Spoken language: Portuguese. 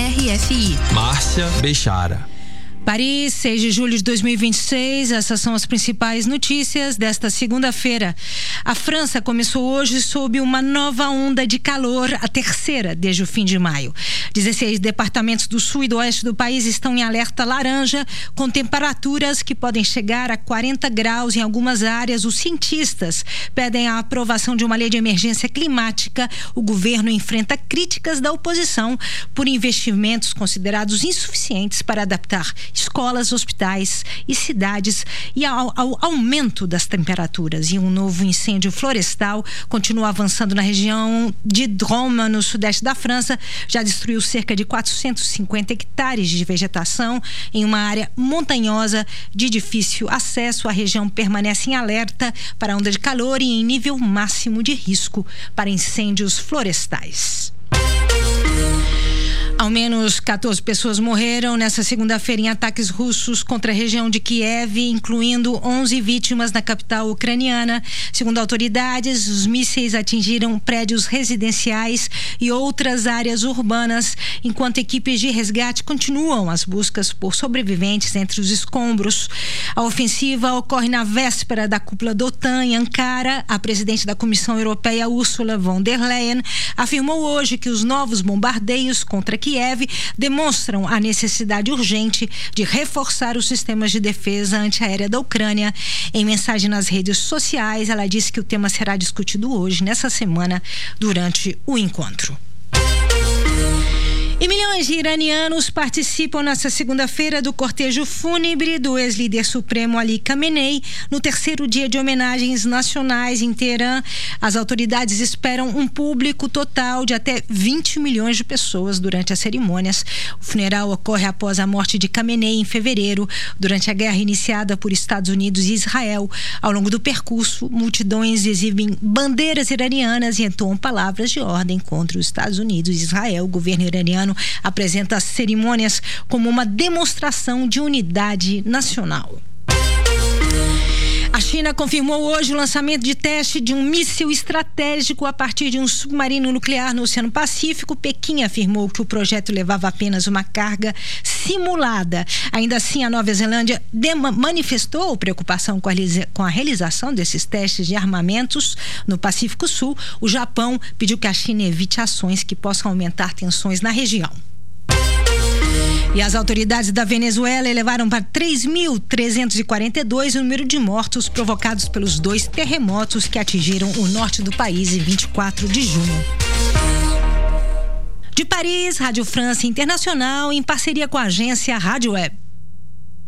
RFI. Márcia Bechara. Paris, 6 de julho de 2026, essas são as principais notícias desta segunda-feira. A França começou hoje sob uma nova onda de calor, a terceira desde o fim de maio. 16 departamentos do sul e do oeste do país estão em alerta laranja, com temperaturas que podem chegar a 40 graus em algumas áreas. Os cientistas pedem a aprovação de uma lei de emergência climática. O governo enfrenta críticas da oposição por investimentos considerados insuficientes para adaptar escolas, hospitais e cidades e ao aumento das temperaturas. E um novo incêndio florestal continua avançando na região de Drôme, no sudeste da França. Já destruiu cerca de 450 hectares de vegetação em uma área montanhosa de difícil acesso. A região permanece em alerta para onda de calor e em nível máximo de risco para incêndios florestais. Ao menos 14 pessoas morreram nesta segunda-feira em ataques russos contra a região de Kiev, incluindo 11 vítimas na capital ucraniana. Segundo autoridades, os mísseis atingiram prédios residenciais e outras áreas urbanas, enquanto equipes de resgate continuam as buscas por sobreviventes entre os escombros. A ofensiva ocorre na véspera da cúpula da OTAN em Ankara. A presidente da Comissão Europeia, Ursula von der Leyen, afirmou hoje que os novos bombardeios contra Kiev demonstram a necessidade urgente de reforçar os sistemas de defesa antiaérea da Ucrânia. Em mensagem nas redes sociais, ela disse que o tema será discutido hoje, nessa semana, durante o encontro. E milhões de iranianos participam nesta segunda-feira do cortejo fúnebre do ex-líder supremo Ali Khamenei, no terceiro dia de homenagens nacionais em Teherã. As autoridades esperam um público total de até 20 milhões de pessoas durante as cerimônias. O funeral ocorre após a morte de Khamenei em fevereiro, durante a guerra iniciada por Estados Unidos e Israel. Ao longo do percurso, multidões exibem bandeiras iranianas e entoam palavras de ordem contra os Estados Unidos e Israel. O governo iraniano apresenta as cerimônias como uma demonstração de unidade nacional. A China confirmou hoje o lançamento de teste de um míssil estratégico a partir de um submarino nuclear no Oceano Pacífico. Pequim afirmou que o projeto levava apenas uma carga simulada. Ainda assim, a Nova Zelândia manifestou preocupação com a realização desses testes de armamentos no Pacífico Sul. O Japão pediu que a China evite ações que possam aumentar tensões na região. E as autoridades da Venezuela elevaram para 3.342 o número de mortos provocados pelos 2 terremotos que atingiram o norte do país em 24 de junho. De Paris, Rádio França Internacional, em parceria com a agência Rádio Web.